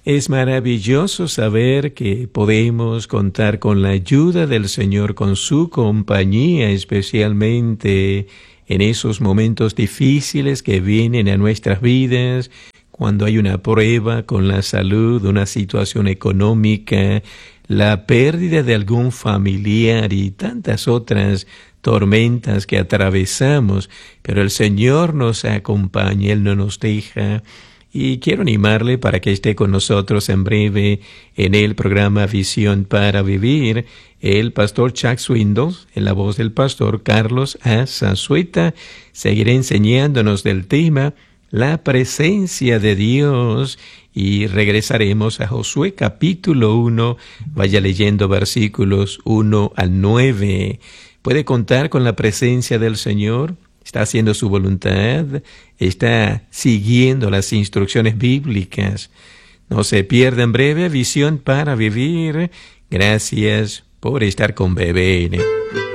Es maravilloso saber que podemos contar con la ayuda del Señor, con su compañía, especialmente en esos momentos difíciles que vienen a nuestras vidas, cuando hay una prueba con la salud, una situación económica, la pérdida de algún familiar y tantas otras tormentas que atravesamos, pero el Señor nos acompaña, Él no nos deja. Y quiero animarle para que esté con nosotros en breve en el programa Visión para Vivir, el pastor Chuck Swindoll, en la voz del pastor Carlos A. Zazueta. Seguirá enseñándonos del tema la presencia de Dios y regresaremos a Josué capítulo 1. Vaya leyendo versículos 1 al 9. ¿Puede contar con la presencia del Señor? ¿Está haciendo su voluntad? ¿Está siguiendo las instrucciones bíblicas? No se pierda en breve Visión para Vivir. Gracias por estar con BBN.